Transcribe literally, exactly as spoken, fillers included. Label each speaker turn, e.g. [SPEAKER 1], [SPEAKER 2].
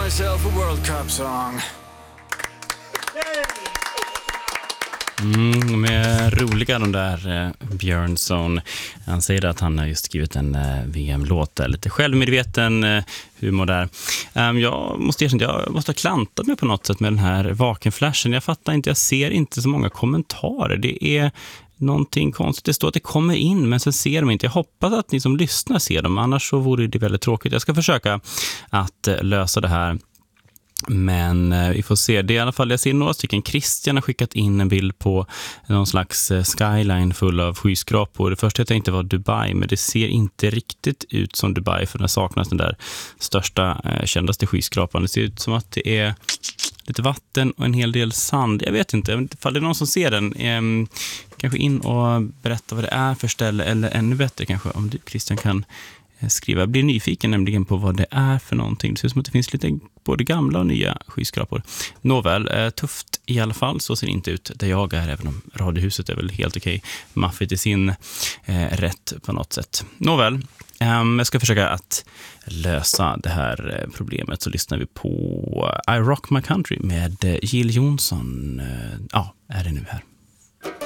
[SPEAKER 1] myself a World Cup song.
[SPEAKER 2] Mm, med roliga de där eh, Björnsson. Han säger att han har just skrivit en eh, V M-låt där, lite självmedveten eh, humor där. Um, jag måste erkänna, jag måste ha klantat mig på något sätt med den här vakenflashen. Jag fattar inte, jag ser inte så många kommentarer. Det är någonting konstigt. Det står att det kommer in, men sen ser de inte. Jag hoppas att ni som lyssnar ser dem, annars så vore det väldigt tråkigt. Jag ska försöka att eh, lösa det här. Men eh, vi får se. Det är i alla fall, jag ser några stycken. Christian har skickat in en bild på någon slags eh, skyline full av skyskrapor. Det första jag tänkte var Dubai, men det ser inte riktigt ut som Dubai, för det saknas den där största, eh, kändaste skyskrapan. Det ser ut som att det är lite vatten och en hel del sand. Jag vet inte, ifall det är någon som ser den, eh, kanske in och berätta vad det är för ställe, eller ännu bättre kanske om du, Christian, kan skriva. Jag blir nyfiken nämligen på vad det är för någonting. Det ser ut som att det finns lite både gamla och nya skyskrapor. Nåväl, eh, tufft i alla fall. Så ser det inte ut där jag är, även om radiohuset är väl helt okej. Maffigt i sin eh, rätt på något sätt. Nåväl, eh, jag ska försöka att lösa det här eh, problemet. Så lyssnar vi på I Rock My Country med eh, Jill Johnson. Eh, ja, är det nu här.